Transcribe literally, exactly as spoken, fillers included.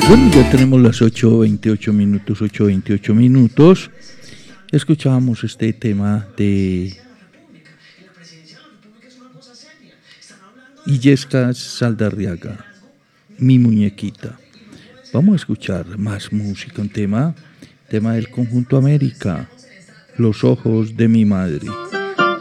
Bueno, ya tenemos las ocho veintiocho minutos, ocho veintiocho minutos. Escuchábamos este tema de Illesca Saldarriaga, Mi Muñequita. Vamos a escuchar más música, un tema, tema del Conjunto América, Los Ojos de mi Madre.